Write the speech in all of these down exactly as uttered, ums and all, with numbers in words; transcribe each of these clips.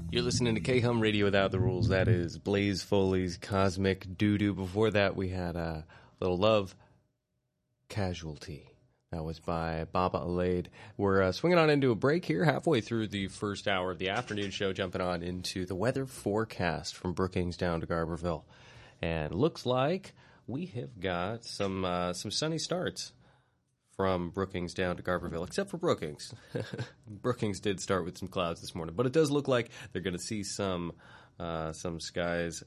You're listening to K-Hum Radio Without the Rules. That is Blaze Foley's Cosmic Doo-Doo. Before that, we had a little Love Casualty. That was by Baba Alade. We're uh, swinging on into a break here, halfway through the first hour of the afternoon show, jumping on into the weather forecast from Brookings down to Garberville. And looks like we have got some uh, some sunny starts from Brookings down to Garberville, except for Brookings. Brookings did start with some clouds this morning, but it does look like they're going to see some uh, some skies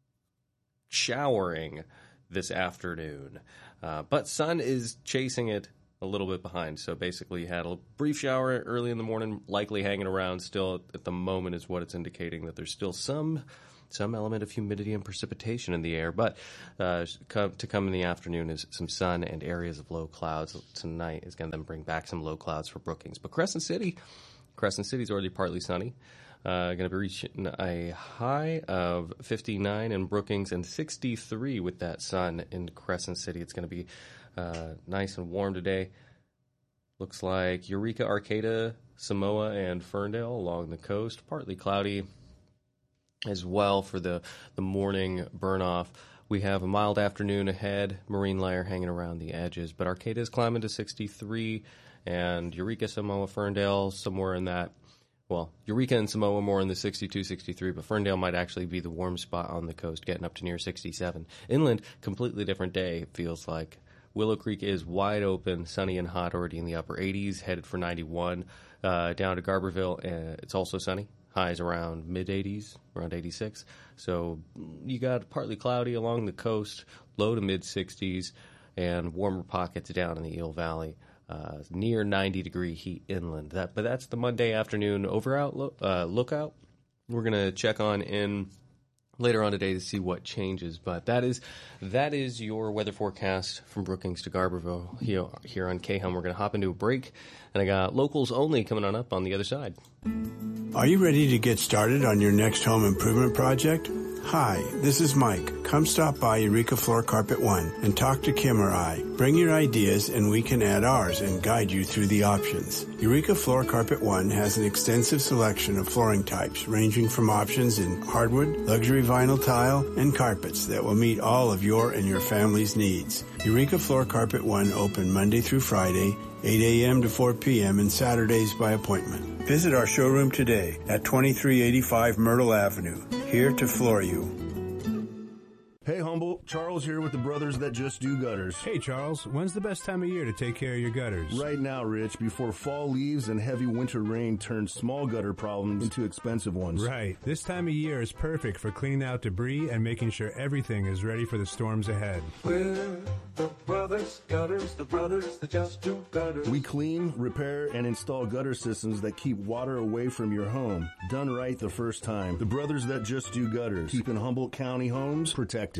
showering this afternoon. Uh, but sun is chasing it a little bit behind. So basically you had a brief shower early in the morning, likely hanging around still at the moment is what it's indicating, that there's still some some element of humidity and precipitation in the air. But uh, come, to come in the afternoon is some sun and areas of low clouds. Tonight is going to then bring back some low clouds for Brookings. But Crescent City, Crescent City is already partly sunny. Uh, going to be reaching a high of fifty-nine in Brookings and sixty-three with that sun in Crescent City. It's going to be uh, nice and warm today. Looks like Eureka, Arcata, Samoa, and Ferndale along the coast. Partly cloudy as well for the, the morning burn-off. We have a mild afternoon ahead, marine layer hanging around the edges, but Arcata is climbing to sixty-three, and Eureka, Samoa, Ferndale, somewhere in that, well, Eureka and Samoa more in the sixty-two, sixty-three, but Ferndale might actually be the warm spot on the coast, getting up to near sixty-seven. Inland, completely different day, it feels like. Willow Creek is wide open, sunny and hot, already in the upper eighties, headed for ninety-one. Uh, down to Garberville, uh, it's also sunny. Highs around mid-eighties, around eighty-six. So you got partly cloudy along the coast, low to mid-sixties, and warmer pockets down in the Eel Valley. Uh, near ninety-degree heat inland. That, but that's the Monday afternoon over out look, uh, lookout. We're going to check on in later on today to see what changes. But that is that is your weather forecast from Brookings to Garberville here, here on K-Hum. We're going to hop into a break, and I got locals only coming on up on the other side. Are you ready to get started on your next home improvement project? Hi, this is Mike. Come stop by Eureka Floor Carpet One and talk to Kim or I. Bring your ideas and we can add ours and guide you through the options. Eureka Floor Carpet One has an extensive selection of flooring types ranging from options in hardwood, luxury vinyl tile, and carpets that will meet all of your and your family's needs. Eureka Floor Carpet One open Monday through Friday, eight a.m. to four p.m. and Saturdays by appointment. Visit our showroom today at twenty-three eighty-five Myrtle Avenue, here to floor you. Hey, Humboldt, Charles here with the Brothers That Just Do Gutters. Hey, Charles, when's the best time of year to take care of your gutters? Right now, Rich, before fall leaves and heavy winter rain turns small gutter problems into expensive ones. Right. This time of year is perfect for cleaning out debris and making sure everything is ready for the storms ahead. We're the Brothers Gutters, the Brothers That Just Do Gutters. We clean, repair, and install gutter systems that keep water away from your home. Done right the first time. The Brothers That Just Do Gutters. Keeping Humboldt County homes protected.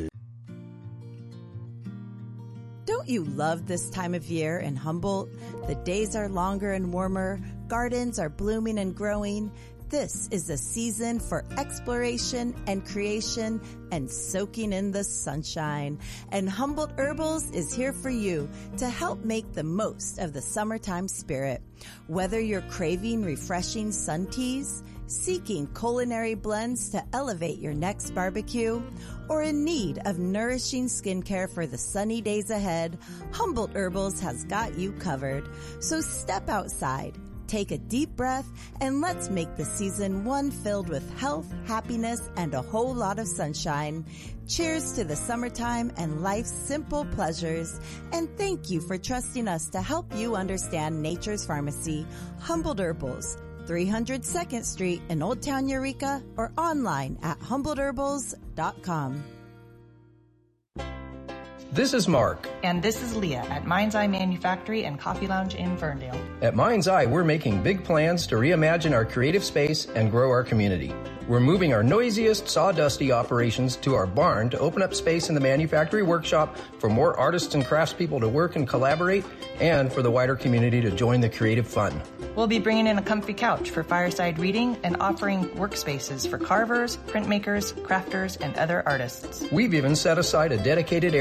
Don't you love this time of year in Humboldt? The days are longer and warmer, gardens are blooming and growing. This is the season for exploration and creation and soaking in the sunshine. And Humboldt Herbals is here for you to help make the most of the summertime spirit. Whether you're craving refreshing sun teas, seeking culinary blends to elevate your next barbecue, or in need of nourishing skincare for the sunny days ahead, Humboldt Herbals has got you covered. So step outside, take a deep breath, and let's make the season one filled with health, happiness, and a whole lot of sunshine. Cheers to the summertime and life's simple pleasures. And thank you for trusting us to help you understand nature's pharmacy, Humboldt Herbals. three hundred second Street in Old Town Eureka, or online at humboldt herbals dot com. This is Mark. And this is Leah at Mind's Eye Manufactory and Coffee Lounge in Ferndale. At Mind's Eye, we're making big plans to reimagine our creative space and grow our community. We're moving our noisiest, sawdusty operations to our barn to open up space in the manufactory workshop for more artists and craftspeople to work and collaborate, and for the wider community to join the creative fun. We'll be bringing in a comfy couch for fireside reading and offering workspaces for carvers, printmakers, crafters, and other artists. We've even set aside a dedicated area for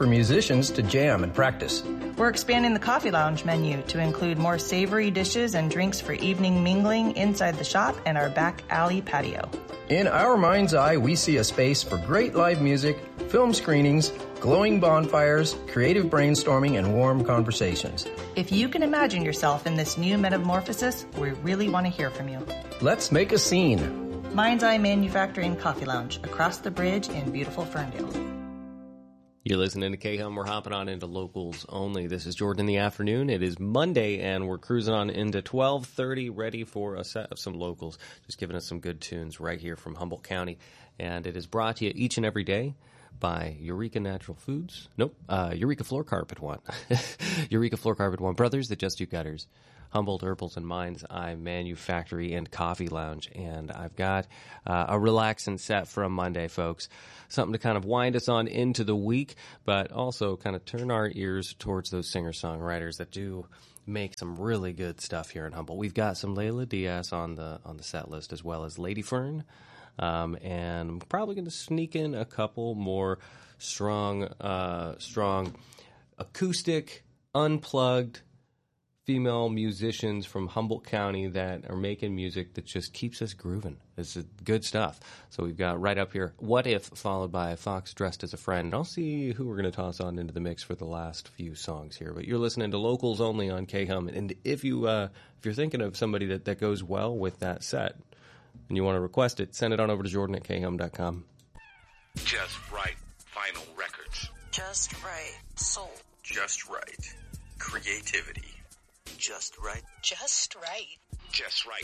musicians to jam and practice. We're expanding the coffee lounge menu to include more savory dishes and drinks for evening mingling inside the shop and our back alley patio. In our mind's eye, we see a space for great live music, film screenings, glowing bonfires, creative brainstorming, and warm conversations. If you can imagine yourself in this new metamorphosis, we really want to hear from you. Let's make a scene. Mind's Eye Manufacturing Coffee Lounge, across the bridge in beautiful Ferndale. You're listening to K-Hum. We're hopping on into locals only. This is Jordan in the afternoon. It is Monday, and we're cruising on into twelve thirty, ready for a set of some locals. Just giving us some good tunes right here from Humboldt County. And it is brought to you each and every day by Eureka Natural Foods. Nope, uh, Eureka Floor Carpet One. Eureka Floor Carpet One. Brothers that just do gutters. Humboldt Herbals and Mind's Eye Manufactory and Coffee Lounge. And I've got uh, a relaxing set from Monday, folks. Something to kind of wind us on into the week, but also kind of turn our ears towards those singer-songwriters that do make some really good stuff here in Humboldt. We've got some Layla Diaz on the on the set list, as well as Lady Fern. Um, and I'm probably going to sneak in a couple more strong, uh, strong acoustic, unplugged female musicians from Humboldt County that are making music that just keeps us grooving. It's good stuff. So we've got right up here, What If, followed by Fox Dressed as a Friend. And I'll see who we're going to toss on into the mix for the last few songs here. But you're listening to Locals Only on K-Hum. And if, you, uh, if you're thinking of somebody that, that goes well with that set and you want to request it, send it on over to Jordan at K hum dot com. Just right vinyl records. Just right soul. Just right creativity. Just right. Just right. Just right.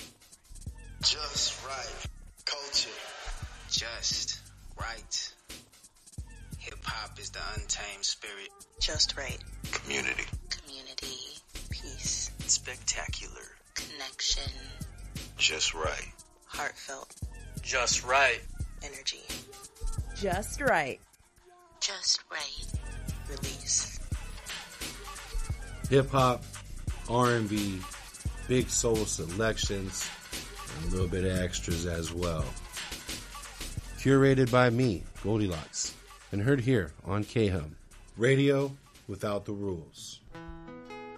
Just right. Culture. Just right. Hip-hop is the untamed spirit. Just right. Community. Community. Peace. Spectacular. Connection. Just right. Heartfelt. Just right. Energy. Just right. Just right. Release. Hip-hop, R and B, big soul selections, and a little bit of extras as well. Curated by me, Goldilocks, and heard here on K-Hum. Radio without the rules.